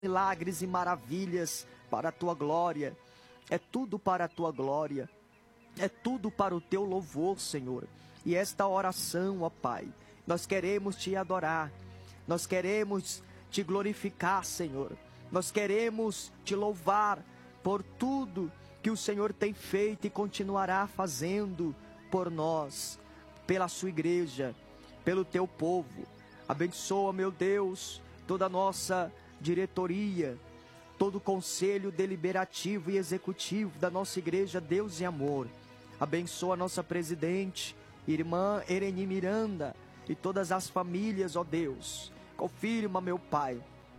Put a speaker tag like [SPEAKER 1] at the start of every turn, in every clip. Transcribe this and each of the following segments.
[SPEAKER 1] milagres e maravilhas para a tua glória. É tudo para a tua glória. É tudo para o teu louvor, Senhor. E esta oração, ó Pai, nós queremos te adorar. Nós queremos te glorificar, Senhor. Nós queremos te louvar por tudo que o Senhor tem feito e continuará fazendo por nós, pela sua igreja, pelo teu povo. Abençoa, meu Deus, toda a nossa diretoria, todo o conselho deliberativo e executivo da nossa igreja Deus e Amor. Abençoa a nossa presidente, irmã Ereni Miranda, e todas as famílias, ó Deus. Confirma, meu Pai,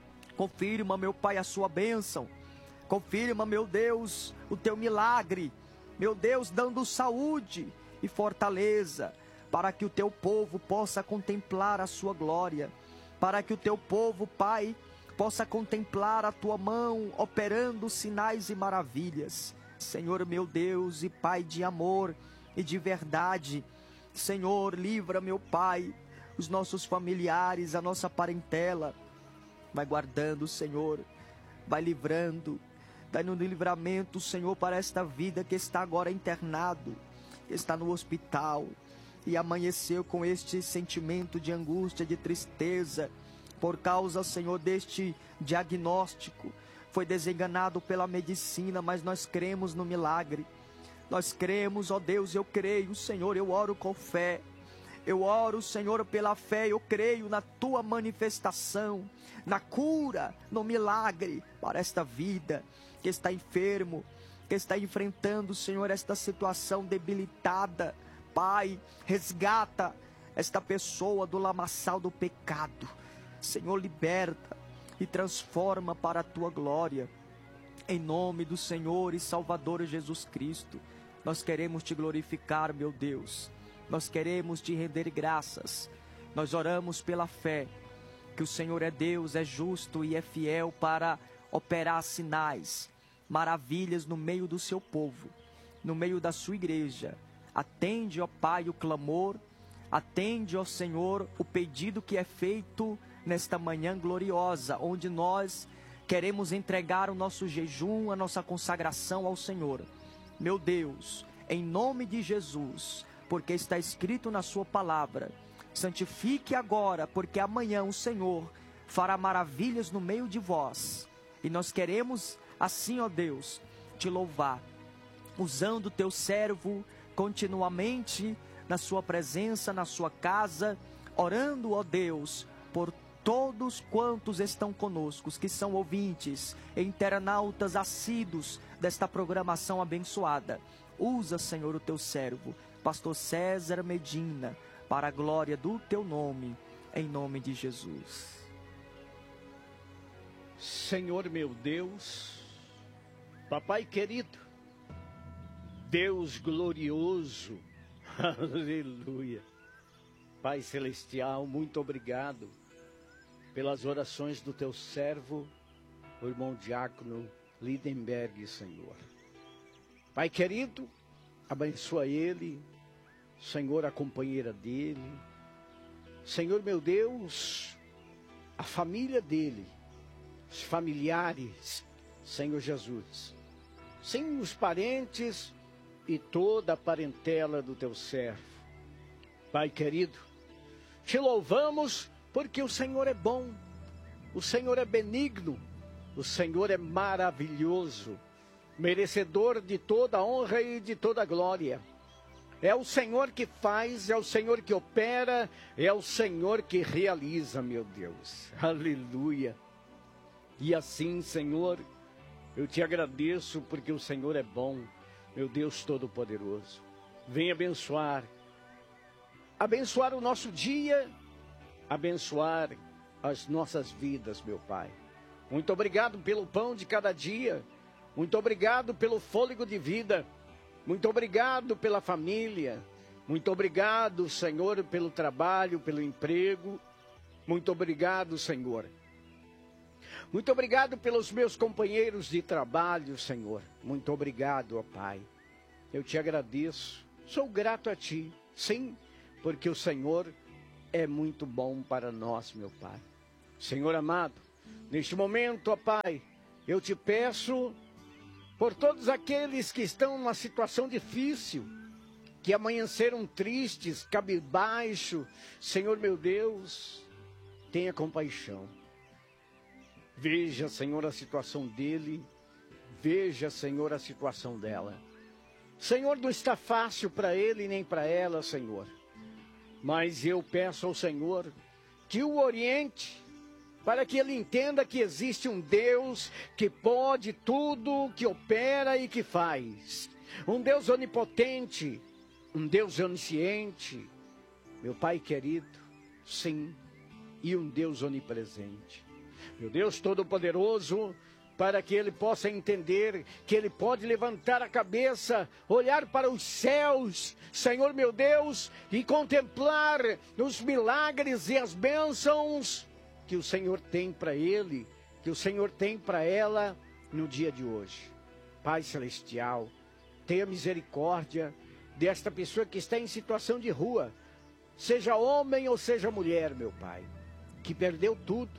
[SPEAKER 1] a sua bênção. Confirma, meu Deus, o teu milagre, meu Deus, dando saúde e fortaleza, para que o teu povo possa contemplar a sua glória, para que o teu povo, Pai, possa contemplar a tua mão operando sinais e maravilhas. Senhor, meu Deus e Pai de amor e de verdade, Senhor, livra, meu Pai, os nossos familiares, a nossa parentela. Vai guardando, Senhor, vai livrando, dá-nos livramento, Senhor, para esta vida que está agora internado, que está no hospital e amanheceu com este sentimento de angústia, de tristeza, por causa, Senhor, deste diagnóstico. Foi desenganado pela medicina, mas nós cremos no milagre. Nós cremos, ó Deus, eu creio, Senhor, eu oro com fé. Eu oro, Senhor, pela fé, eu creio na tua manifestação, na cura, no milagre para esta vida que está enfermo, que está enfrentando, Senhor, esta situação debilitada. Pai, resgata esta pessoa do lamaçal do pecado. Senhor, liberta e transforma para a tua glória. Em nome do Senhor e Salvador Jesus Cristo, nós queremos te glorificar, meu Deus. Nós queremos te render graças. Nós oramos pela fé, que o Senhor é Deus, é justo e é fiel para operar sinais, maravilhas no meio do seu povo, no meio da sua igreja. Atende, ó Pai, o clamor. Atende, ó Senhor, o pedido que é feito nesta manhã gloriosa, onde nós queremos entregar o nosso jejum, a nossa consagração ao Senhor. Meu Deus, em nome de Jesus, porque está escrito na sua palavra, santifique agora, porque amanhã o Senhor fará maravilhas no meio de vós. E nós queremos assim, ó Deus, te louvar, usando o teu servo continuamente na sua presença, na sua casa, orando, ó Deus, por todos quantos estão conosco, que são ouvintes e internautas assíduos desta programação abençoada. Usa, Senhor, o teu servo, pastor César Medina, para a glória do teu nome, em nome de Jesus.
[SPEAKER 2] Senhor meu Deus, Papai querido, Deus glorioso, aleluia. Pai celestial, muito obrigado pelas orações do teu servo, o irmão diácono Lindenberg, Senhor. Pai querido, abençoa ele, Senhor, a companheira dele, Senhor meu Deus, a família dele, os familiares, Senhor Jesus, sim, os parentes e toda a parentela do teu servo. Pai querido, te louvamos porque o Senhor é bom, o Senhor é benigno, o Senhor é maravilhoso, merecedor de toda honra e de toda glória. É o Senhor que faz, é o Senhor que opera, é o Senhor que realiza, meu Deus. Aleluia. E assim, Senhor, eu te agradeço porque o Senhor é bom, meu Deus Todo-Poderoso. Vem abençoar o nosso dia, abençoar as nossas vidas, meu Pai. Muito obrigado pelo pão de cada dia, muito obrigado pelo fôlego de vida, muito obrigado pela família, muito obrigado, Senhor, pelo trabalho, pelo emprego, muito obrigado, Senhor. Muito obrigado pelos meus companheiros de trabalho, Senhor. Muito obrigado, ó Pai. Eu te agradeço, sou grato a Ti, sim, porque o Senhor é muito bom para nós, meu Pai. Senhor amado, Neste momento, ó Pai, eu te peço por todos aqueles que estão numa situação difícil, que amanheceram tristes, cabisbaixo. Senhor meu Deus, tenha compaixão. Veja, Senhor, a situação dele. Veja, Senhor, a situação dela. Senhor, não está fácil para ele nem para ela, Senhor. Mas eu peço ao Senhor que o oriente, para que ele entenda que existe um Deus que pode tudo, que opera e que faz. Um Deus onipotente, um Deus onisciente, meu Pai querido, sim, e um Deus onipresente. Meu Deus Todo-Poderoso, para que ele possa entender que ele pode levantar a cabeça, olhar para os céus, Senhor meu Deus, e contemplar os milagres e as bênçãos que o Senhor tem para ele, que o Senhor tem para ela no dia de hoje. Pai Celestial, tenha misericórdia desta pessoa que está em situação de rua, seja homem ou seja mulher, meu Pai, que perdeu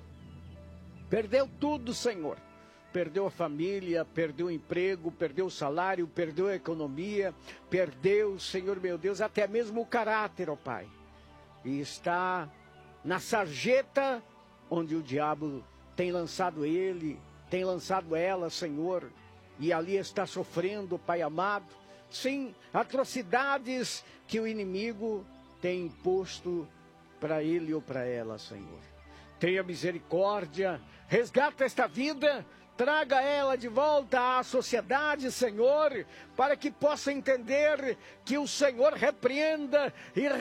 [SPEAKER 2] tudo, Senhor. Perdeu a família, perdeu o emprego, perdeu o salário, perdeu a economia, perdeu, Senhor meu Deus, até mesmo o caráter, ó Pai. E está na sarjeta onde o diabo tem lançado ele, tem lançado ela, Senhor. E ali está sofrendo, Pai amado, sim, atrocidades que o inimigo tem imposto para ele ou para ela, Senhor. Tenha misericórdia, resgata esta vida, traga ela de volta à sociedade, Senhor, para que possa entender que o Senhor repreenda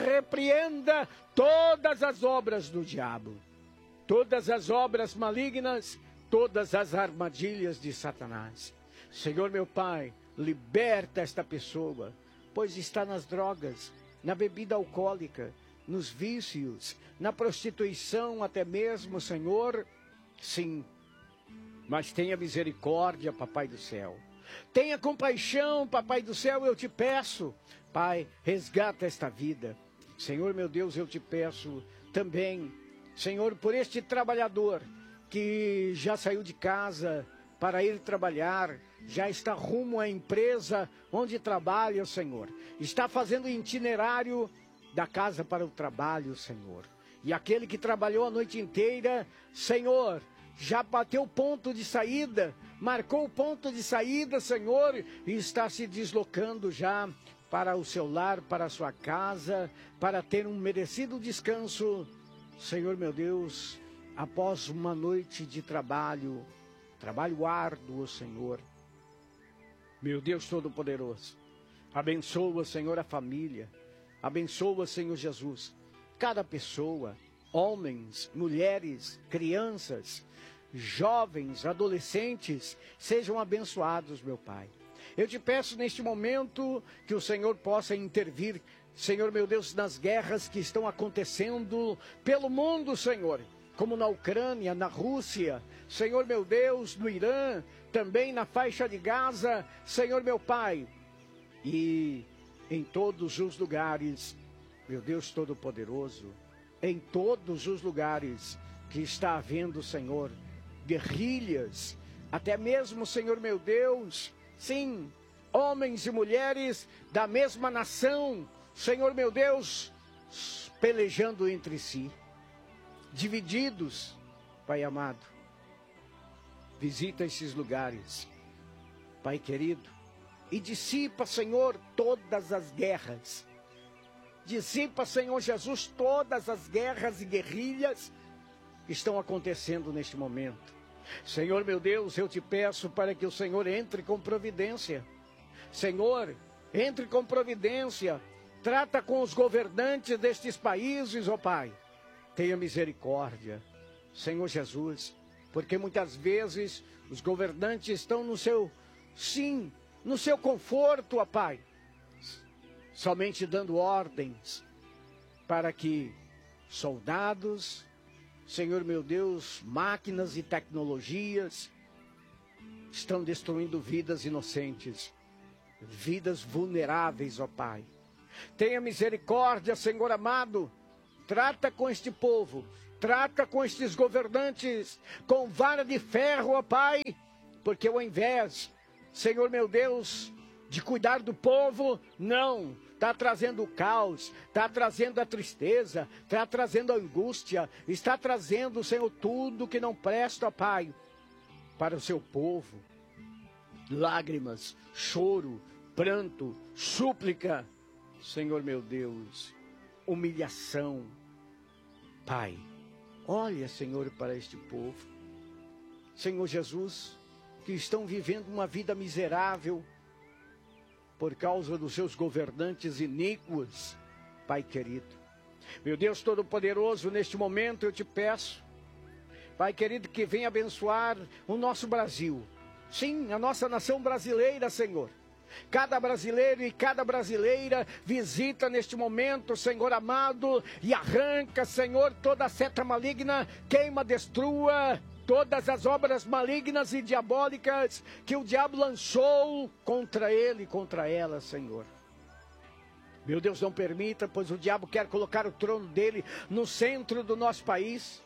[SPEAKER 2] todas as obras do diabo, todas as obras malignas, todas as armadilhas de Satanás. Senhor meu Pai, liberta esta pessoa, pois está nas drogas, na bebida alcoólica, nos vícios, na prostituição até mesmo, Senhor, sim. Mas tenha misericórdia, Papai do céu. Tenha compaixão, Papai do céu, eu te peço. Pai, resgata esta vida. Senhor, meu Deus, eu te peço também, Senhor, por este trabalhador que já saiu de casa para ir trabalhar, já está rumo à empresa onde trabalha, Senhor. Está fazendo itinerário da casa para o trabalho, Senhor. E aquele que trabalhou a noite inteira, Senhor, já bateu o ponto de saída, marcou o ponto de saída, Senhor, e está se deslocando já para o seu lar, para a sua casa, para ter um merecido descanso, Senhor meu Deus, após uma noite de trabalho árduo, Senhor. Meu Deus Todo-Poderoso, abençoa, Senhor, a família, abençoa, Senhor Jesus, cada pessoa, homens, mulheres, crianças, jovens, adolescentes, sejam abençoados, meu Pai. Eu te peço neste momento que o Senhor possa intervir, Senhor meu Deus, nas guerras que estão acontecendo pelo mundo, Senhor, como na Ucrânia, na Rússia, Senhor meu Deus, no Irã, também na faixa de Gaza, Senhor meu Pai, e em todos os lugares, meu Deus Todo-Poderoso, em todos os lugares que está havendo, Senhor, guerrilhas, até mesmo, Senhor meu Deus, sim, homens e mulheres da mesma nação, Senhor meu Deus, pelejando entre si, divididos, Pai amado. Visita esses lugares, Pai querido, e dissipa, Senhor, todas as guerras. Dissipa, Senhor Jesus, todas as guerras e guerrilhas que estão acontecendo neste momento. Senhor meu Deus, eu te peço para que o Senhor entre com providência. Senhor, entre com providência. Trata com os governantes destes países, ó Pai. Tenha misericórdia, Senhor Jesus, porque muitas vezes os governantes estão no seu conforto, ó Pai, somente dando ordens para que soldados, Senhor meu Deus, máquinas e tecnologias estão destruindo vidas inocentes, vidas vulneráveis, ó Pai. Tenha misericórdia, Senhor amado, trata com este povo, trata com estes governantes com vara de ferro, ó Pai, porque ao invés, Senhor meu Deus, de cuidar do povo, não, está trazendo o caos, está trazendo a tristeza, está trazendo a angústia, está trazendo, Senhor, tudo que não presta, ó Pai, para o seu povo. Lágrimas, choro, pranto, súplica, Senhor meu Deus, humilhação. Pai, olha, Senhor, para este povo, Senhor Jesus, que estão vivendo uma vida miserável por causa dos seus governantes iníquos, Pai querido. Meu Deus Todo-Poderoso, neste momento eu te peço, Pai querido, que venha abençoar o nosso Brasil. Sim, a nossa nação brasileira, Senhor. Cada brasileiro e cada brasileira visita neste momento, Senhor amado, e arranca, Senhor, toda a seta maligna, queima, destrua todas as obras malignas e diabólicas que o diabo lançou contra ele e contra ela, Senhor. Meu Deus, não permita, pois o diabo quer colocar o trono dele no centro do nosso país.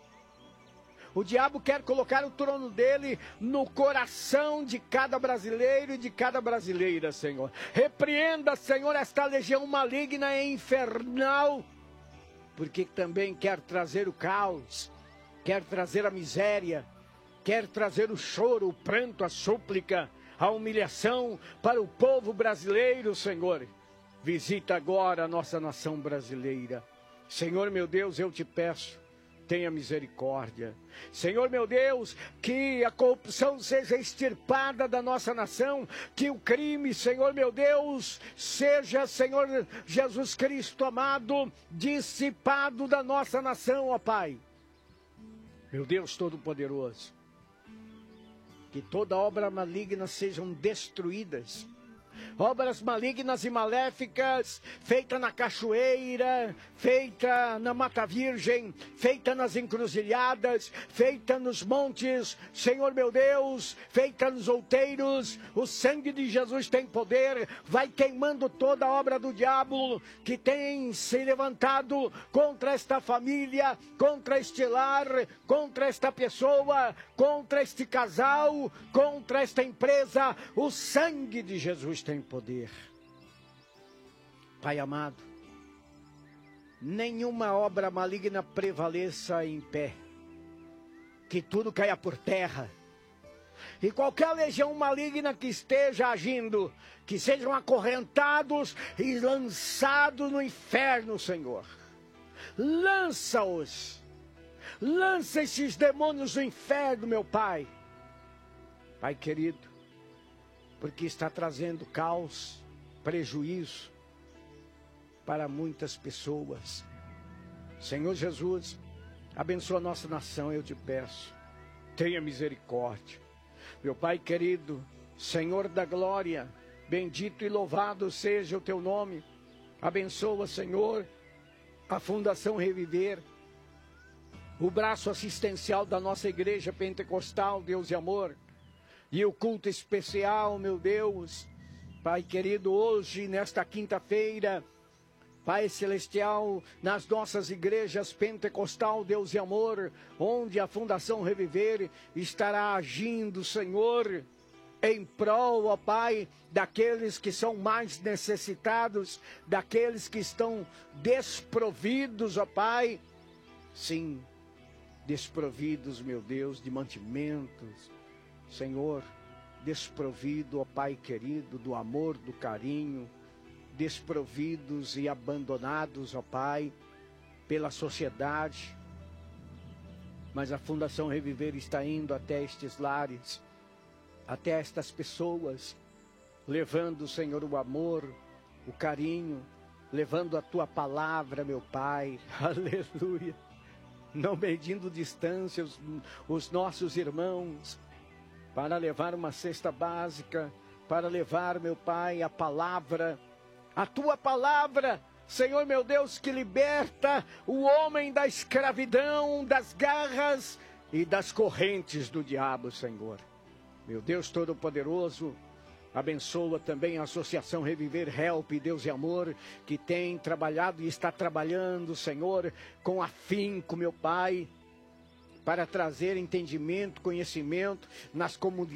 [SPEAKER 2] O diabo quer colocar o trono dele no coração de cada brasileiro e de cada brasileira, Senhor. Repreenda, Senhor, esta legião maligna e infernal, porque também quer trazer o caos, quer trazer a miséria, quer trazer o choro, o pranto, a súplica, a humilhação para o povo brasileiro, Senhor. Visita agora a nossa nação brasileira. Senhor, meu Deus, eu te peço, tenha misericórdia. Senhor meu Deus, que a corrupção seja extirpada da nossa nação, que o crime, Senhor meu Deus, seja, Senhor Jesus Cristo amado, dissipado da nossa nação, ó Pai. Meu Deus Todo-Poderoso, que toda obra maligna sejam destruídas. Obras malignas e maléficas, feita na cachoeira, feita na Mata Virgem, feita nas encruzilhadas, feita nos montes, Senhor meu Deus, feita nos outeiros, o sangue de Jesus tem poder, vai queimando toda a obra do diabo que tem se levantado contra esta família, contra este lar, contra esta pessoa, contra este casal, contra esta empresa. O sangue de Jesus tem poder. Pai amado, nenhuma obra maligna prevaleça em pé, que tudo caia por terra, e qualquer legião maligna que esteja agindo, que sejam acorrentados e lançados no inferno, Senhor. Lança-os, lança esses demônios no inferno, meu Pai. Pai querido, porque está trazendo caos, prejuízo para muitas pessoas. Senhor Jesus, abençoa a nossa nação, eu te peço. Tenha misericórdia. Meu Pai querido, Senhor da glória, bendito e louvado seja o teu nome. Abençoa, Senhor, a Fundação Reviver, o braço assistencial da nossa igreja pentecostal, Deus e amor. E o culto especial, meu Deus, Pai querido, hoje, nesta quinta-feira, Pai celestial, nas nossas igrejas pentecostal, Deus e amor, onde a Fundação Reviver estará agindo, Senhor, em prol, ó Pai, daqueles que são mais necessitados, daqueles que estão desprovidos, ó Pai, sim, desprovidos, meu Deus, de mantimentos, Senhor, desprovido, ó Pai querido, do amor, do carinho, desprovidos e abandonados, ó Pai, pela sociedade. Mas a Fundação Reviver está indo até estes lares, até estas pessoas, levando, Senhor, o amor, o carinho, levando a Tua palavra, meu Pai, aleluia, não medindo distância os nossos irmãos, para levar uma cesta básica, para levar, meu Pai, a palavra, a Tua palavra, Senhor meu Deus, que liberta o homem da escravidão, das garras e das correntes do diabo, Senhor. Meu Deus Todo-Poderoso, abençoa também a Associação Reviver Help, Deus e Amor, que tem trabalhado e está trabalhando, Senhor, com afinco, meu Pai, para trazer entendimento, conhecimento nas comunidades